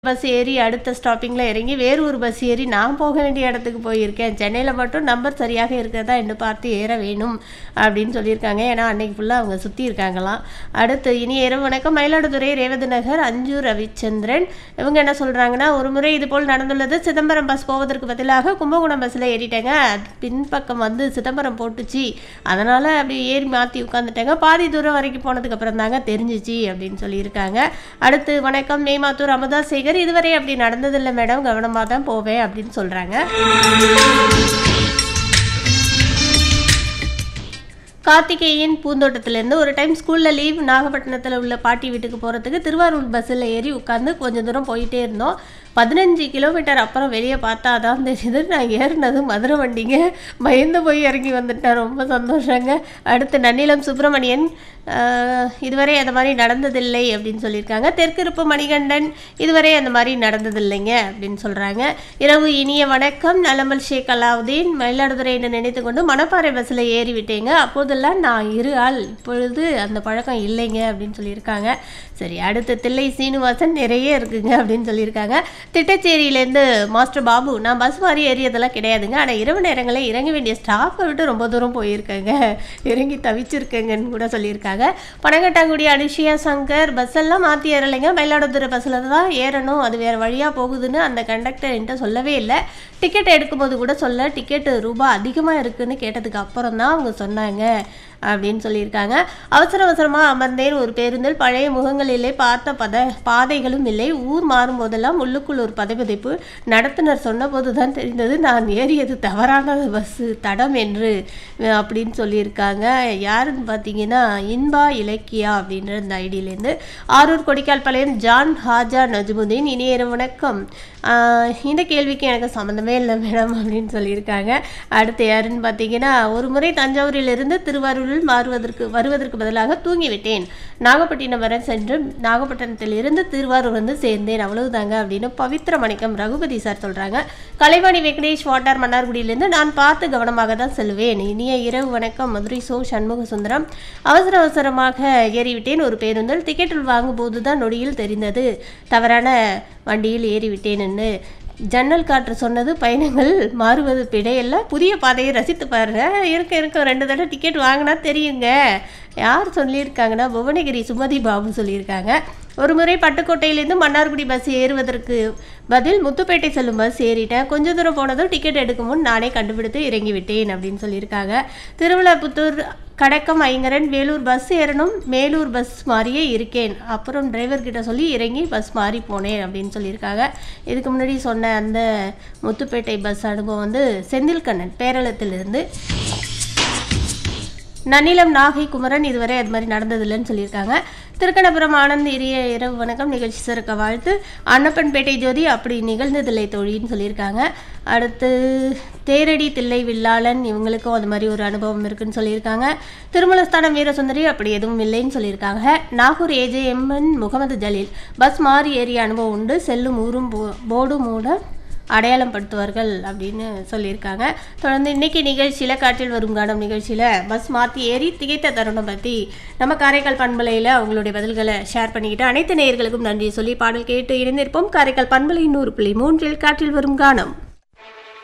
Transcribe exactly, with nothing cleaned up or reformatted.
Bus ஏறி அடுத்த ஸ்டாப்பிங்கில் இறங்கி வேறு ஒரு பஸ் ஏறி நான் போக வேண்டிய இடத்துக்கு போயிருக்கேன். சென்னையில் மட்டும் நம்பர் சரியாக இருக்கிறதா என்று பார்த்து ஏற வேணும் அப்படின்னு சொல்லியிருக்காங்க. ஏன்னா அன்னைக்கு ஃபுல்லாக அவங்க சுற்றி இருக்காங்களாம். அடுத்து இனி இரவு வணக்கம். மயிலாடுதுறை ரேவதி நகர் அஞ்சு ரவிச்சந்திரன் இவங்க என்ன சொல்கிறாங்கன்னா, ஒரு முறை இது போல் நடந்துள்ளது. சிதம்பரம் பஸ் போவதற்கு பதிலாக கும்பகோணம் பஸ்ஸில் ஏறிட்டேங்க. பின்பக்கம் வந்து சிதம்பரம் போட்டுச்சு, அதனால் அப்படி ஏறி மாற்றி உட்காந்துட்டேங்க. பாதி தூரம் வரைக்கும் போனதுக்கப்புறம் தாங்க தெரிஞ்சிச்சு அப்படின்னு சொல்லியிருக்காங்க. அடுத்து வணக்கம் மேமாத்தூர் அமுதா சேகர், இதுவரை அப்படி நடந்ததில்லை மேடம், கவனமாக தான் போவேன் அப்படின்னு சொல்கிறாங்க. கார்த்திகேயன் பூந்தோட்டத்திலேருந்து ஒரு டைம் ஸ்கூலில் லீவ் நாகப்பட்டினத்தில் உள்ள பாட்டி வீட்டுக்கு போகிறதுக்கு திருவாரூர் பஸ்ஸில் ஏறி உட்காந்து கொஞ்சம் தூரம் போயிட்டே இருந்தோம். பதினஞ்சு கிலோமீட்டர் அப்புறம் வெளியே பார்த்தா அதான் தெரியுது நான் ஏறினது மதுரை வண்டிங்க. பயந்து போய் இறங்கி வந்துட்டேன். ரொம்ப சந்தோஷங்க. அடுத்து நன்னிலம் சுப்பிரமணியன், இதுவரை அந்த மாதிரி நடந்ததில்லை அப்படின்னு சொல்லியிருக்காங்க. தெற்கிருப்பு மணிகண்டன், இதுவரை அந்த மாதிரி நடந்ததில்லைங்க அப்படின்னு சொல்கிறாங்க. இரவு இனிய வணக்கம். நலமல் ஷேக் அலாவுதீன், மயிலாடுதுறை என்று நினைத்து கொண்டு மணப்பாறை பஸ்ஸில் ஏறி விட்டேங்க. அப்போதெல்லாம் நான் இரு ஆள், இப்பொழுது அந்த பழக்கம் இல்லைங்க அப்படின்னு சொல்லியிருக்காங்க. சரி, அடுத்து தில்லை சீனிவாசன், நிறைய இருக்குங்க அப்படின்னு சொல்லியிருக்காங்க. திட்டச்சேரியிலேருந்து மாஸ்டர் பாபு, நான் பஸ் மாதிரி ஏறியதெல்லாம் கிடையாதுங்க, ஆனால் இரவு நேரங்களில் இறங்க வேண்டிய ஸ்டாப்பை விட்டு ரொம்ப தூரம் போயிருக்கேங்க, இறங்கி தவிச்சிருக்கேங்கன்னு கூட சொல்லியிருக்காங்க. பனங்கட்டாங்குடி அனுஷியா சங்கர், பஸ் எல்லாம் மாற்றி ஏறலைங்க, மயிலாடுதுறை பஸ்ஸில் தான் ஏறணும், அது வேறு வழியாக போகுதுன்னு அந்த கண்டக்டர் என்கிட்ட சொல்லவே இல்லை. டிக்கெட் எடுக்கும்போது கூட சொல்ல, டிக்கெட்டு ரூபாய் அதிகமாக இருக்குதுன்னு கேட்டதுக்கு அப்புறம் தான் அவங்க சொன்னாங்க அப்படின்னு சொல்லியிருக்காங்க. அவசர அவசரமாக அமர்ந்தேன் ஒரு பேருந்தில், பழைய முகங்கள் இல்லை, பார்த்த பத பாதைகளும் இல்லை, ஊர் மாறும்போதெல்லாம் உள்ளுக்குள் ஒரு பதைப்பதைப்பு. நடத்துனர் சொன்னபோது தான் தெரிந்தது நான் ஏறியது தவறான பஸ்ஸு தடம் என்று அப்படின்னு சொல்லியிருக்காங்க. யாருன்னு பார்த்தீங்கன்னா இன்பா இலக்கியா அப்படின்ற இந்த ஐடியிலேருந்து. ஆரூர் கொடிக்கால் பாளையம் ஜான் ஹாஜா நஜ்முதீன், இனிய வணக்கம். இந்த கேள்விக்கு எனக்கு சம்மந்தமே இல்லை மேடம் அப்படின்னு சொல்லியிருக்காங்க. அடுத்து யாருன்னு பார்த்தீங்கன்னா, ஒரு முறை தஞ்சாவூரிலிருந்து திருவாரூரில் மாறுவதற்கு வருவதற்கு பதிலாக தூங்கிவிட்டேன். நாகப்பட்டினம் வரை சென்று நாகப்பட்டினத்தில் இருந்து திருவாரூர் வந்து சேர்ந்தேன், அவ்வளவுதாங்க அப்படின்னு பவித்ர மணிக்கம் ரகுபதி சார் சொல்கிறாங்க. கலைவாணி வெங்கடேஷ் வாட்டார் மன்னார்குடியிலிருந்து, நான் பார்த்து கவனமாக தான் செல்வேன். இனிய இரவு வணக்கம். மதுரை சோ சண்முக சுந்தரம், அவசர அவசரமாக ஏறிவிட்டேன் ஒரு பேருந்தில், டிக்கெட்டில் வாங்கும்போது தான் நொடியில் தெரிந்தது தவறான வண்டியில் ஏறிவிட்டேன்னு. ஜன்னல் காற்று சொன்னது பயணங்கள் மாறுவது பிழையெல்லாம், புதிய பாதையை ரசித்து பாருங்க. இருக்க இருக்க ரெண்டு தடவை டிக்கெட் வாங்கினா தெரியுங்க. யார் சொல்லியிருக்காங்கன்னா புவனகிரி சுமதி பாபு சொல்லியிருக்காங்க. ஒரு முறை பட்டுக்கோட்டையிலேருந்து மன்னார்குடி பஸ் ஏறுவதற்கு பதில் முத்துப்பேட்டை செல்லும் பஸ் ஏறிட்டேன். கொஞ்சம் தூரம் போனதும் டிக்கெட் எடுக்கும் முன் நானே கண்டுபிடித்து இறங்கி விட்டேன் அப்படின்னு சொல்லியிருக்காங்க. திருவிழாப்புத்தூர் கடக்கம் ஐங்கரன், வேலூர் பஸ் ஏறணும், மேலூர் பஸ் மாதிரியே இருக்கேன், அப்புறம் டிரைவர்கிட்ட சொல்லி இறங்கி பஸ் மாறி போனேன் அப்படின்னு சொல்லியிருக்காங்க. இதுக்கு முன்னாடி சொன்ன அந்த முத்துப்பேட்டை பஸ் அனுபவம் வந்து செந்தில்கண்ணன் பேரளத்திலிருந்து. நன்னிலம் நாகை குமரன், இதுவரை அது மாதிரி நடந்ததில்லைன்னு சொல்லியிருக்காங்க. திருக்கணபுரம் ஆனந்த், இரிய இரவு வணக்கம், நிகழ்ச்சி சிறக்க வாழ்த்து. அன்னப்பன்பேட்டை ஜோதி, அப்படி நிகழ்ந்ததில்லை தோழின்னு சொல்லியிருக்காங்க. அடுத்து தேரடி தில்லை வில்லாளன், இவங்களுக்கும் அது மாதிரி ஒரு அனுபவம் இருக்குன்னு சொல்லியிருக்காங்க. திருமலஸ்தானம் வீரசுந்தரி, அப்படி எதுவும் இல்லைன்னு சொல்லியிருக்காங்க. நாகூர் ஏஜேஎம்என் முகமது ஜலீல், பஸ் மாறி ஏறிய அனுபவம் உண்டு, செல்லும் ஊரும் போர்டு மூட அடையாளம் படுத்துவார்கள் அப்படின்னு சொல்லியிருக்காங்க. தொடர்ந்து இன்னைக்கு நிகழ்ச்சியில் காற்றில் வரும் கானம் நிகழ்ச்சியில் பஸ் மாற்றி ஏறி திகைத்த தருணம் பற்றி நம்ம காரைக்கால் பண்பலையில் அவங்களுடைய பதில்களை ஷேர் பண்ணிக்கிட்டு அனைத்து நேயர்களுக்கும் நன்றி சொல்லி பாடல் கேட்டு இணைந்திருப்போம். காரைக்கால் பண்பலை நூறு புள்ளி மூன்றில் காற்றில் வரும் கானம்.